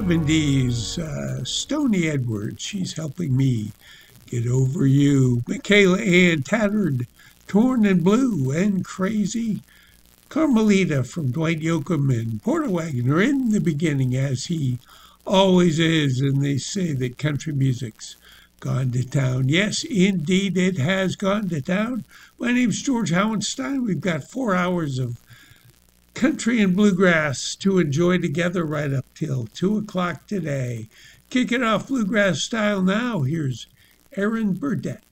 70s, Stoney Edwards, she's helping me get over you. Michaela Ann, Tattered, Torn and Blue, and Crazy. Carmelita from Dwight Yoakam and Porter Wagoner in the beginning, as he always is, and they say that country music's gone to town. Yes, indeed, it has gone to town. My name's George Howenstein. We've got 4 hours of country and bluegrass to enjoy together right up till 2 o'clock today. Kick it off bluegrass style now. Here's Aaron Burdette.